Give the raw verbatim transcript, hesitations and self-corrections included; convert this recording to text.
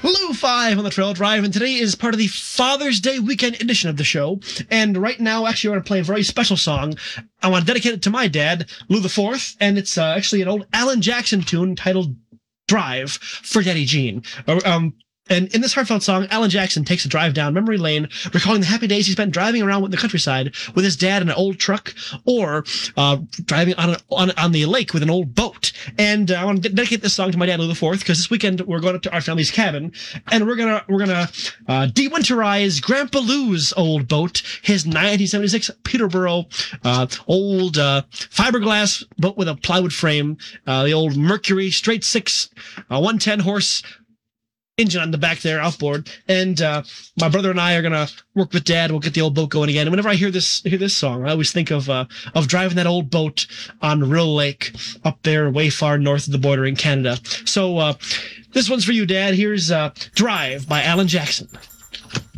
Lou five on the Trail Drive, and today is part of the Father's Day weekend edition of the show. And right now, actually, I want to play a very special song. I want to dedicate it to my dad, Lou the fourth, and it's uh, actually an old Alan Jackson tune titled Drive for Daddy Gene. Uh, um, And in this heartfelt song, Alan Jackson takes a drive down memory lane, recalling the happy days he spent driving around in the countryside with his dad in an old truck, or uh, driving on, a, on on the lake with an old boat. And uh, I want to dedicate this song to my dad, Lou the fourth, because this weekend we're going up to our family's cabin, and we're gonna we're gonna uh, de-winterize Grandpa Lou's old boat, his nineteen seventy-six Peterborough uh, old uh, fiberglass boat with a plywood frame, uh, the old Mercury straight six, uh, one ten horse. Engine on the back there, outboard, and uh, my brother and I are gonna work with Dad. We'll get the old boat going again. And whenever I hear this, hear this song, I always think of uh, of driving that old boat on Rill Lake up there, way far north of the border in Canada. So uh, this one's for you, Dad. Here's uh, "Drive" by Alan Jackson.